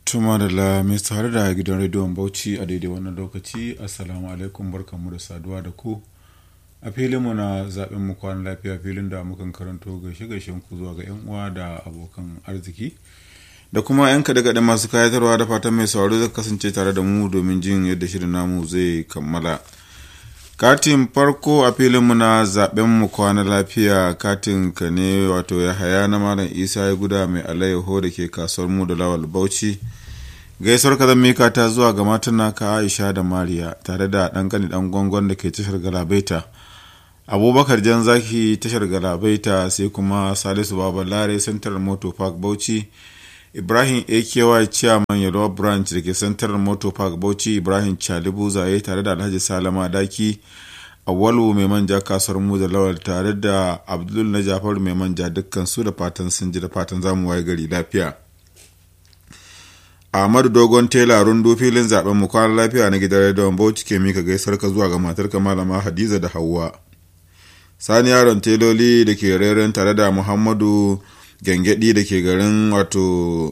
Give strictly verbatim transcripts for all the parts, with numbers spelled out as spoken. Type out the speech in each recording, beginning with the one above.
Tuma da la mai tare da gidan rediyon Bauchi a daidai wannan lokaci. Assalamu alaikum, barkanmu da saduwa da ku a filinmu na zaben mu kwana lafiya, filin da mukan karanto gaishe-gaishen ku zuwa ga yan uwa da abokan arziki da kuma yan kaɗe-kaɗe masu kayatarwa. Da fatan mai sauraro zai kasance tare da mu domin jin yadda shirin namu zai kammala. Katin farko a filinmu na zaben mu kwana lafiya, katin ka ne wato ya haya na Malam Isa ya guda mai alayyaho da ke kasuwar mu da Lawal Bauchi. Gaisuwar ka zan mika ta zuwa ga matan naka Aisha da Mariya tare da ɗan gani ɗan gwangon da ke tashar Galabaita, Abubakar Jan Zaki tashar Galabaita, sai kuma Salisu Babalare Central Motor Park Bauchi, Ibrahim A K Y Chairman Yellow Branch da ke Central Motor Park Bauchi, Ibrahim Chalibu Zaye tare da Alhaji Salama Daki, Awalu mai manja kasuwar mu da Lawal tare da Abdul na Jafaru mai manja, dukkan su da fatan sun ji, da fatan zamu waye gari lafiya. Ahmadu Dogon Tela Rundu filin zaben mu kwana lafiya na gidan rediyon Bauchi ke mika gaisar ka zuwa ga matarka Malama Hadiza da Hauwa. Sani Yaron Teloli da ke reren tare da Muhammadu Gengedi da ke garin wato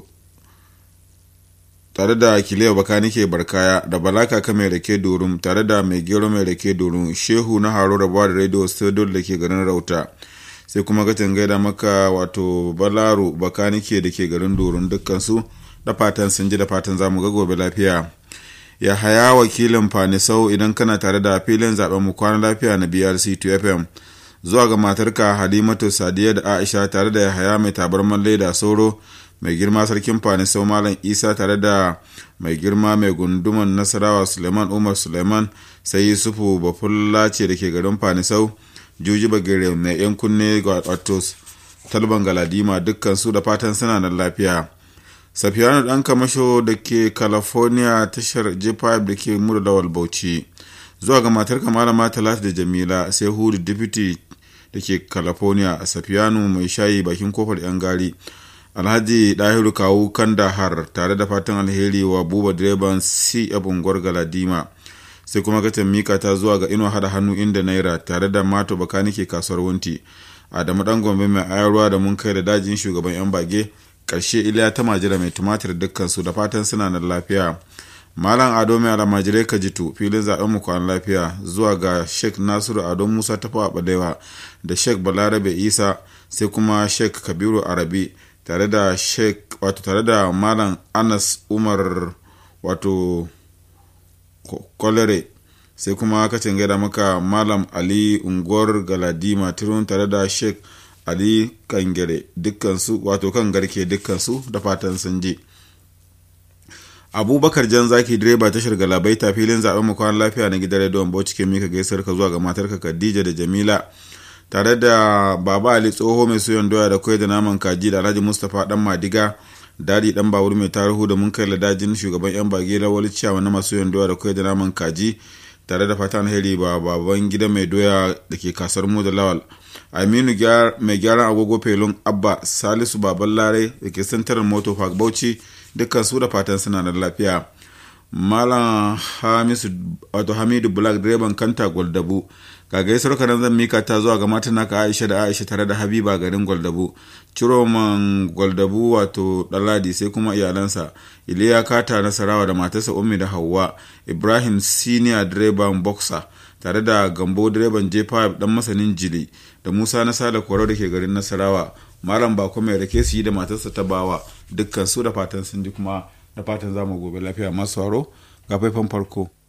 tare da Kiliya Bakanike Barkaya da Balaka Kame da ke Dorum tare da Mai Gero Mai da ke Dorum, Shehu na Haro Rabuwa da Radio Studio da ke garin Rauta, sai kuma gatan gaida maka wato Balaru Bakanike da ke garin Dorum, dukkansu da fatan sun ji, da fatan zamu ga gobe lafiya. Ya haya wakilin Fanisau, idan kana tare da filin zaben mu kwana lafiya na B R C two F M, zuwa ga matarka Halimatu Sadiya da Aisha tare da Yahaya mai tabarman leda Sauro, mai girma sarkin Fanisau Malam Isa tare da mai girma mai gunduman Nasarawa Suleiman Umar Suleiman, sai Yusufu Bafulla ce da ke garin Fanisau, Juji Bagire mai yan kunne wato Talban Galadima, dukkan su da fatan suna nan lafiya. Safiyanu ɗan kamasho da ke California tashar J five da ke Mura Lawal Bauchi, zuwa ga matarka Malama Talatu da Jamila, sai Hudu Deputy da ke California, Safiyanu mai shayi bakin kofar yan gari, Alhaji Dahiru Kawu Kandahar tare da fatan alheri wa Buba direban C F Ungwar Galadima, sai kuma gatan mika ta zuwa ga Ino hada hannu inda naira tare da Mato Bakanike kasuwar Wunti, Adamu Dan Gombe mai ayarwa da mun kai da dajin shugaban yan bage, karshe Iliya ta majira mai tumatir, dukkan su da fatan suna nan lafiya. Malam Ado mai almajirai ka jitu filin zaben mu kwan lafiya, zuwa ga Sheikh Nasiru Ado Musa Tafawa Balewa da Sheikh Balarabe Isa, sai kuma Sheikh Kabiru Arabi tare da Sheikh wato tare da Malam Anas Umar wato Kolere, sai kuma kacin gaida maka Malam Ali Unguwar Galadima Tirun tare da Sheikh Ali Kangere, dukkansu wato kan garke, dukkansu da fatan sun ji. Abubakar Jan Zaki direba tashar Galabaita filin zaben mu kwana lafiya na gidan rediyon Bauchi ke mika gaisar ka zuwa ga matarka Khadija da Jamila tare da Baba Ali Tsoho mai suyan doya da koyar da naman kaji, da Alhaji Mustapha Dan Madiga, Dadi Dan Babur mai tarihu da mun kai ladajin shugaban yan bage Lawal Ciyawa na masu suyan doya da koyar da naman kaji, tare da fatan alheri ba baban gida mai doya da ke kasar mu da Lawal, Aminu mai gyaran agogo Felun Abba, Salisu Baballare da ke Central Motor Park Bauchi, dukkan su da fatan suna da lafiya. Malam Hamisu wato Hamidu Black direban Kanta Gwaldabu, ga gaisar ka nan zan mika ta zuwa ga matan naka Aisha da Aisha tare da Habiba garin Gwaldabu, Ciroman Gwaldabu wato Daladi, sai kuma iyalansa Iliya Kata Nasarawa da matarsa Ummi da Hauwa, Ibrahim Senior direban Boxer tare da Gambo direban J five dan masanin Jili, da Musa na Sale Kwaro da ke garin Nasarawa, Malam Bako mai rake su yi da matarsa ta Bawa, dukkan su da fatan sun ji, kuma da fatan zamu gobe lafiya. Masu haro ga faifan farko.